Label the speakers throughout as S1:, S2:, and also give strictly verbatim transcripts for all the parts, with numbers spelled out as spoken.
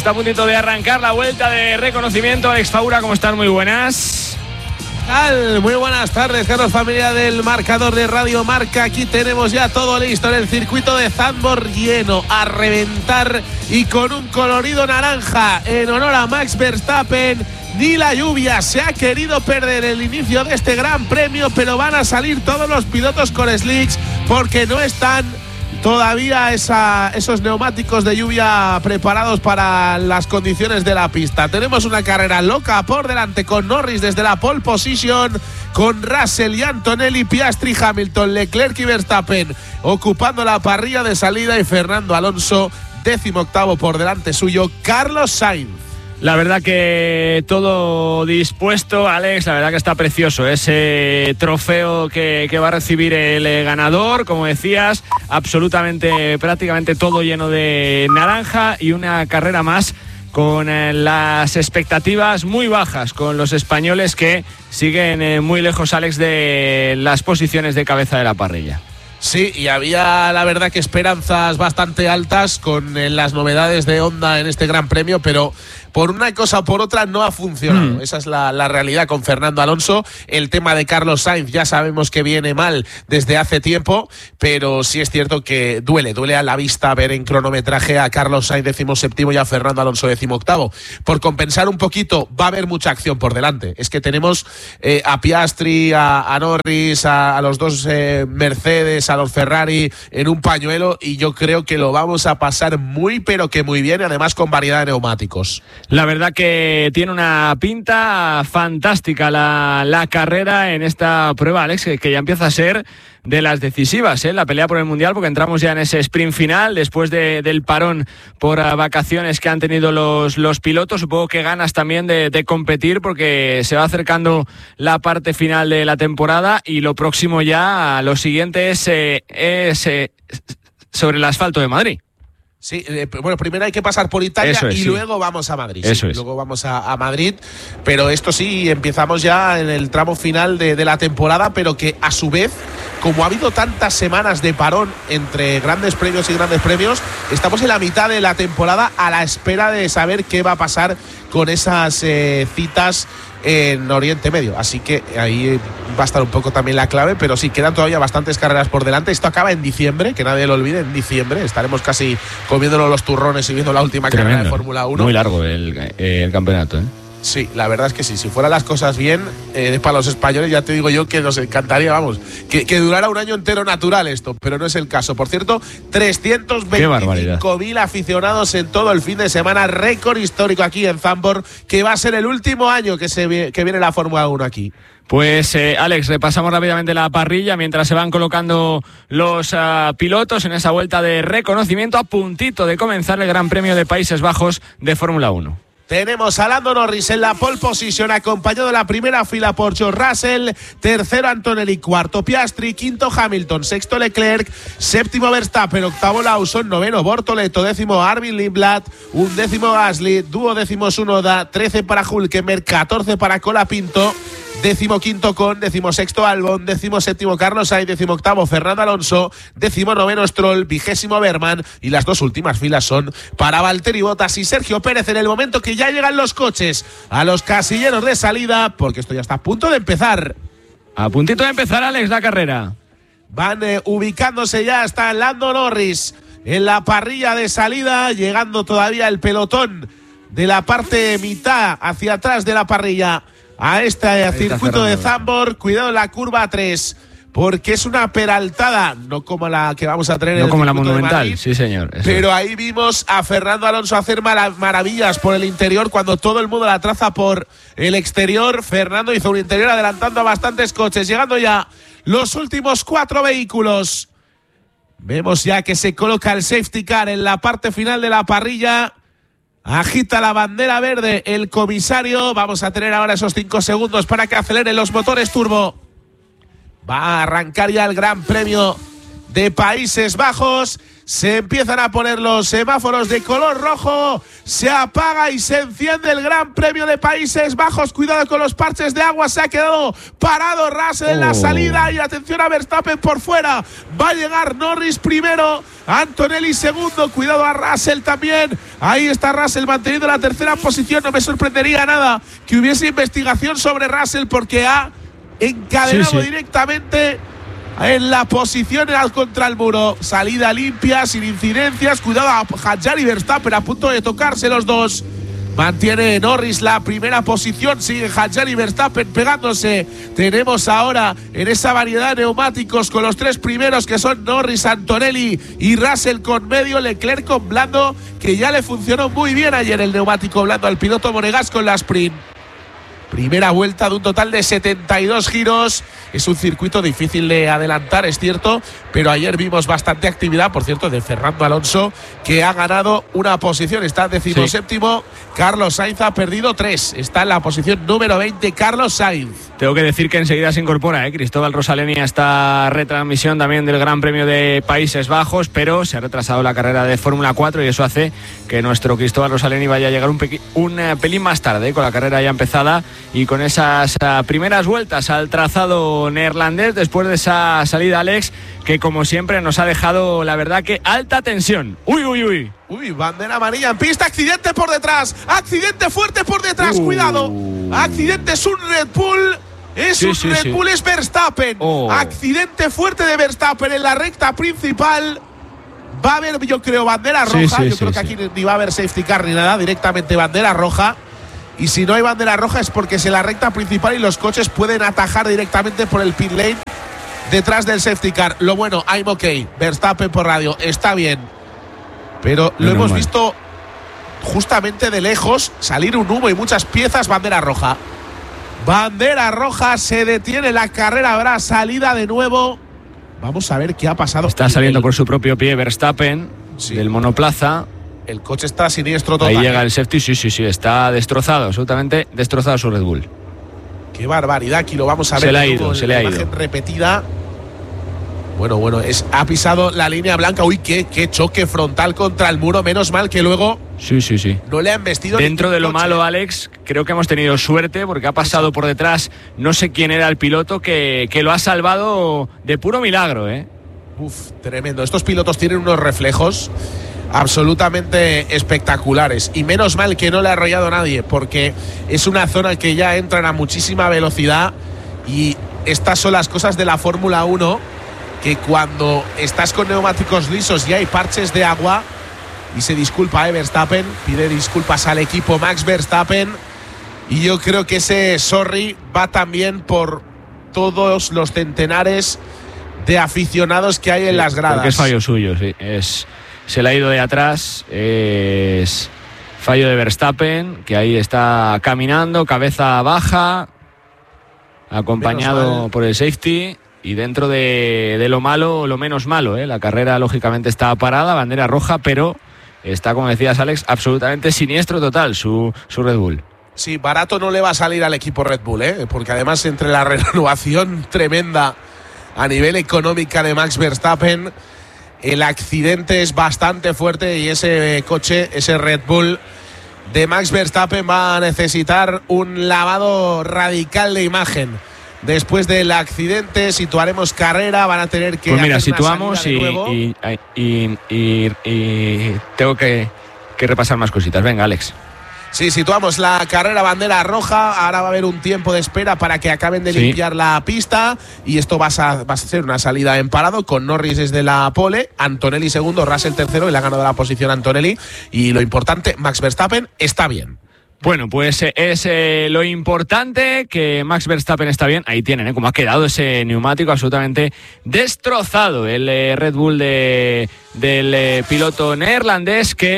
S1: Está a puntito de arrancar la vuelta de reconocimiento. Alex Faura, ¿cómo están? Muy buenas.
S2: tal? Muy buenas tardes, Carlos, familia del marcador de Radio Marca. Aquí tenemos ya todo listo en el circuito de Zandvoort, lleno a reventar y con un colorido naranja en honor a Max Verstappen. Ni la lluvia se ha querido perder el inicio de este gran premio, pero van a salir todos los pilotos con slicks porque no están todavía esa, esos neumáticos de lluvia preparados para las condiciones de la pista. Tenemos una carrera loca por delante con Norris desde la pole position, con Russell y Antonelli, Piastri, Hamilton, Leclerc y Verstappen ocupando la parrilla de salida, y Fernando Alonso décimo octavo por delante suyo, Carlos Sainz.
S1: La verdad que todo dispuesto, Alex, la verdad que está precioso ese trofeo que, que va a recibir el ganador, como decías, absolutamente, prácticamente todo lleno de naranja, y una carrera más con eh, las expectativas muy bajas, con los españoles que siguen eh, muy lejos, Alex, de las posiciones de cabeza de la parrilla.
S2: Sí, y había la verdad que esperanzas bastante altas con eh, las novedades de Honda en este Gran Premio, pero por una cosa o por otra no ha funcionado. Mm. Esa es la, la realidad con Fernando Alonso. El tema de Carlos Sainz ya sabemos que viene mal desde hace tiempo, pero sí es cierto que duele, duele a la vista ver en cronometraje a Carlos Sainz decimoséptimo y a Fernando Alonso decimoctavo. Por compensar un poquito, va a haber mucha acción por delante. Es que tenemos eh, a Piastri, a, a Norris, a, a los dos eh, Mercedes, a los Ferrari en un pañuelo, y yo creo que lo vamos a pasar muy pero que muy bien, y además con variedad de neumáticos.
S1: La verdad que tiene una pinta fantástica la, la carrera en esta prueba, Alex, que, que ya empieza a ser de las decisivas, ¿eh? La pelea por el Mundial, porque entramos ya en ese sprint final después de, del parón por uh, vacaciones que han tenido los, los pilotos. Supongo que ganas también de, de competir, porque se va acercando la parte final de la temporada, y lo próximo ya, lo siguiente es, eh, es eh, sobre el asfalto de Madrid.
S2: Sí, eh, bueno, primero hay que pasar por Italia es, y sí. luego vamos a Madrid.
S1: Eso
S2: sí,
S1: es.
S2: Luego vamos a, a Madrid, pero esto sí, empezamos ya en el tramo final de, de la temporada, pero que a su vez, como ha habido tantas semanas de parón entre grandes premios y grandes premios, estamos en la mitad de la temporada a la espera de saber qué va a pasar con esas eh, citas en Oriente Medio. Así que ahí va a estar un poco también la clave, pero sí, quedan todavía bastantes carreras por delante. Esto acaba en diciembre, que nadie lo olvide, en diciembre estaremos casi comiéndonos los turrones y viendo la última Tremendo. carrera de Fórmula uno.
S1: Muy largo el, el campeonato, ¿eh?
S2: Sí, la verdad es que sí, si fueran las cosas bien, eh, para los españoles ya te digo yo que nos encantaría, vamos, que, que durara un año entero natural esto, pero no es el caso. Por cierto, trescientos veinticinco mil aficionados en todo el fin de semana, récord histórico aquí en Zandvoort, que va a ser el último año que, se, que viene la Fórmula uno aquí.
S1: Pues eh, Alex, repasamos rápidamente la parrilla mientras se van colocando los uh, pilotos en esa vuelta de reconocimiento, a puntito de comenzar el Gran Premio de Países Bajos de Fórmula uno.
S2: Tenemos a Lando Norris en la pole position, acompañado de la primera fila por George Russell, tercero Antonelli, cuarto Piastri, quinto Hamilton, sexto Leclerc, séptimo Verstappen, octavo Lawson, noveno Bortoleto, décimo Arvin Lindblad, undécimo Gasly, duodécimo Tsunoda, trece para Hülkenberg, catorce para Colapinto, décimo quinto Con, décimo sexto Albon, décimo séptimo Carlos Sainz, décimo octavo Fernando Alonso, décimo noveno Stroll, vigésimo Berman, y las dos últimas filas son para Valtteri Bottas y Sergio Pérez, en el momento que ya llegan los coches a los casilleros de salida, porque esto ya está a punto de empezar.
S1: A puntito de empezar, Alex, la carrera.
S2: Van eh, ubicándose ya, está Lando Norris en la parrilla de salida, llegando todavía el pelotón de la parte mitad hacia atrás de la parrilla a este circuito de Zandvoort. Cuidado en la curva tres, porque es una peraltada, no como la que vamos a tener
S1: no
S2: en el
S1: como la
S2: Monumental,
S1: Monumental, sí señor.
S2: Pero
S1: es.
S2: ahí vimos a Fernando Alonso hacer marav- maravillas por el interior cuando todo el mundo la traza por el exterior. Fernando hizo un interior adelantando a bastantes coches, llegando ya los últimos cuatro vehículos. Vemos ya que se coloca el safety car en la parte final de la parrilla. Agita la bandera verde el comisario. Vamos a tener ahora esos cinco segundos para que aceleren los motores turbo. Va a arrancar ya el Gran Premio de Países Bajos. Se empiezan a poner los semáforos de color rojo. Se apaga y se enciende el Gran Premio de Países Bajos. Cuidado con los parches de agua. Se ha quedado parado Russell en la
S1: Oh.
S2: salida. Y atención a Verstappen por fuera. Va a llegar Norris primero. Antonelli segundo. Cuidado a Russell también. Ahí está Russell manteniendo la tercera posición. No me sorprendería nada que hubiese investigación sobre Russell porque ha encadenado
S1: Sí, sí.
S2: directamente en la posición al contra el muro. Salida limpia, sin incidencias. Cuidado a Hadjar y Verstappen a punto de tocarse los dos. Mantiene Norris la primera posición. Sigue Hadjar y Verstappen pegándose. Tenemos ahora en esa variedad de neumáticos con los tres primeros que son Norris, Antonelli y Russell con medio, Leclerc con blando, que ya le funcionó muy bien ayer el neumático blando al piloto monegasco en la sprint. Primera vuelta de un total de setenta y dos giros. Es un circuito difícil de adelantar, es cierto, pero ayer vimos bastante actividad, por cierto, de Fernando Alonso, que ha ganado una posición. Está decimoséptimo. Sí. Carlos Sainz ha perdido tres. Está en la posición número veinte, Carlos Sainz.
S1: Tengo que decir que enseguida se incorpora ¿eh? Cristóbal Rosaleni a esta retransmisión también del Gran Premio de Países Bajos, pero se ha retrasado la carrera de Fórmula cuatro y eso hace que nuestro Cristóbal Rosaleni vaya a llegar un, pequ- un uh, pelín más tarde, ¿eh? Con la carrera ya empezada y con esas uh, primeras vueltas al trazado neerlandés después de esa salida, Alex, que como siempre nos ha dejado, la verdad, que alta tensión. Uy, uy, uy.
S2: Uy, bandera amarilla en pista, accidente por detrás, accidente fuerte por detrás, uh. cuidado. Accidente, es un Red Bull, es sí, un sí, Red sí. Bull, es Verstappen. Oh. Accidente fuerte de Verstappen en la recta principal. Va a haber, yo creo, bandera roja. Sí, sí, yo sí, creo sí. que aquí ni va a haber safety car ni nada, directamente bandera roja. Y si no hay bandera roja es porque es en la recta principal y los coches pueden atajar directamente por el pit lane detrás del safety car. Lo bueno, I'm okay. Verstappen por radio, está bien. Pero lo no, hemos no, visto justamente de lejos salir un humo y muchas piezas. Bandera roja. Bandera roja, se detiene la carrera, habrá salida de nuevo. Vamos a ver qué ha pasado.
S1: Está saliendo el... por su propio pie Verstappen sí. del monoplaza.
S2: El coche está siniestro total.
S1: Ahí llega el safety, sí, sí, sí, está destrozado, absolutamente destrozado su Red Bull.
S2: Qué barbaridad, aquí lo vamos a ver.
S1: Se le ha ido, se le ha ido.
S2: Imagen repetida. Bueno, bueno, es, ha pisado la línea blanca. Uy, qué, qué choque frontal contra el muro. Menos mal que luego
S1: sí, sí, sí.
S2: no le han vestido.
S1: Dentro de lo coche. malo, Alex, creo que hemos tenido suerte porque ha pasado por detrás, no sé quién era el piloto, que, que lo ha salvado de puro milagro, ¿eh?
S2: Uf, tremendo. Estos pilotos tienen unos reflejos absolutamente espectaculares. Y menos mal que no le ha arrollado nadie, porque es una zona que ya entran a muchísima velocidad. Y estas son las cosas de la Fórmula uno, que cuando estás con neumáticos lisos y hay parches de agua, y se disculpa eh, Verstappen, pide disculpas al equipo Max Verstappen, y yo creo que ese sorry va también por todos los centenares de aficionados que hay en sí, las gradas.
S1: Porque es fallo suyo, sí. Es, se le ha ido de atrás, es fallo de Verstappen, que ahí está caminando, cabeza baja, acompañado por el safety. Y dentro de, de lo malo, lo menos malo, ¿eh? La carrera lógicamente está parada, bandera roja, pero está, como decías, Alex, absolutamente siniestro total su, su Red Bull.
S2: Sí, barato no le va a salir al equipo Red Bull, ¿eh? Porque además entre la renovación tremenda a nivel económica de Max Verstappen, el accidente es bastante fuerte y ese coche, ese Red Bull de Max Verstappen va a necesitar un lavado radical de imagen. Después del accidente situaremos carrera, van a tener que...
S1: Pues mira, situamos y, y, y, y, y tengo que, que repasar más cositas. Venga, Alex.
S2: Sí, situamos la carrera, bandera roja. Ahora va a haber un tiempo de espera para que acaben de sí. limpiar la pista. Y esto va a, va a ser una salida en parado con Norris desde la pole, Antonelli segundo, Russell tercero y le ha ganado la posición Antonelli. Y lo importante, Max Verstappen está bien.
S1: Bueno, pues es eh, lo importante, que Max Verstappen está bien. Ahí tienen, ¿eh? Cómo ha quedado ese neumático absolutamente destrozado. El eh, Red Bull de, del eh, piloto neerlandés que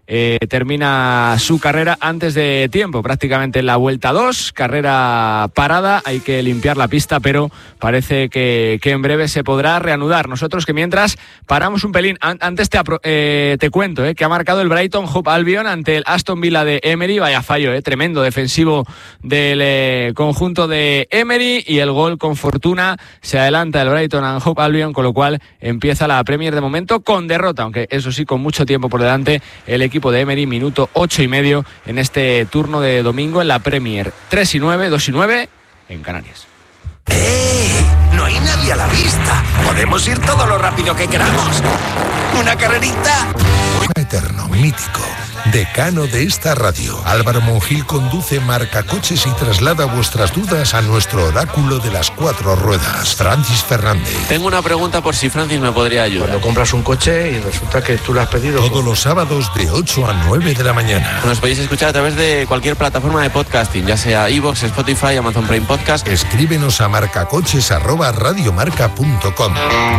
S1: eh, termina su carrera antes de tiempo, prácticamente en la vuelta dos, carrera parada, hay que limpiar la pista, pero parece que, que en breve se podrá reanudar. Nosotros que mientras paramos un pelín, An- antes te, apro- eh, te cuento eh, que ha marcado el Brighton Hove Albion ante el Aston Villa de Emery, vaya fallo, eh, tremendo defensivo del eh, conjunto de Emery, y el gol con fortuna se adelanta el Brighton and Hove Albion, con lo cual empieza la Premier de momento con derrota, aunque eso sí con mucho tiempo por delante el equipo de Emery, minuto ocho y medio en este turno de domingo en la Premier. tres y nueve, dos y nueve en Canarias.
S3: ¡Eh! No hay nadie a la vista. Podemos ir todo lo rápido que queramos. ¿Una carrerita?
S4: Eterno, mítico, decano de esta radio. Álvaro Monjil conduce Marcacoches y traslada vuestras dudas a nuestro oráculo de las cuatro ruedas, Francis Fernández.
S5: Tengo una pregunta por si Francis me podría ayudar.
S6: Cuando compras un coche y resulta que tú lo has pedido.
S4: Todos los sábados de ocho a nueve de la mañana.
S5: Nos podéis escuchar a través de cualquier plataforma de podcasting, ya sea iVoox, Spotify, Amazon Prime Podcast.
S4: Escríbenos a marcacoches arroba radiomarca punto com.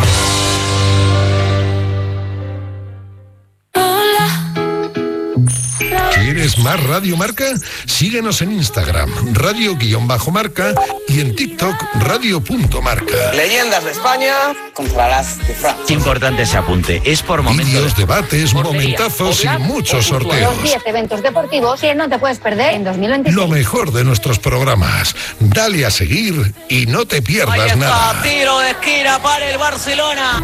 S4: ¿Quieres más Radio Marca? Síguenos en Instagram, radio-marca, y en TikTok, radio.marca.
S3: Leyendas de España contra las de Francia.
S7: Importante ese apunte, es por momentos.
S4: Vídeos, debates, momentazos y muchos sorteos.
S8: Los diez eventos deportivos que no te puedes perder en dos mil veintiséis.
S4: Lo mejor de nuestros programas. Dale a seguir y no te pierdas nada.
S3: Tiro de esquina para el Barcelona.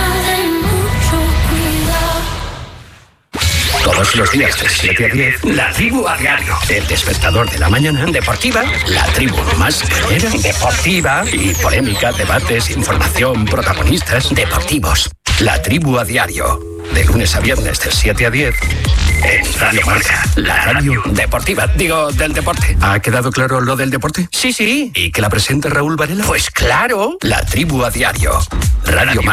S7: Todos los días de siete a diez, La Tribu a Diario. El despertador de la mañana. Deportiva. La tribu más cañera. Deportiva. Y polémica, debates, información, protagonistas. Deportivos. La Tribu a Diario. De lunes a viernes de siete a diez. En Radio Marca. La radio deportiva. Digo, del deporte. ¿Ha quedado claro lo del deporte? Sí, sí. ¿Y que la presenta Raúl Varela? Pues claro. La Tribu a Diario. Radio Marca.